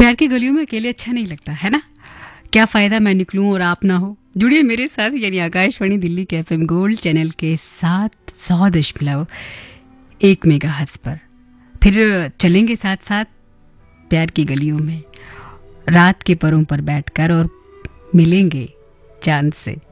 प्यार की गलियों में अकेले अच्छा नहीं लगता है ना। क्या फ़ायदा मैं निकलूं और आप ना हो। जुड़िए मेरे साथ यानी आकाशवाणी दिल्ली के FM गोल्ड चैनल के साथ 100.1 मेगाहर्ट्ज़ पर। फिर चलेंगे साथ साथ प्यार की गलियों में, रात के परों पर बैठकर और मिलेंगे चांद से।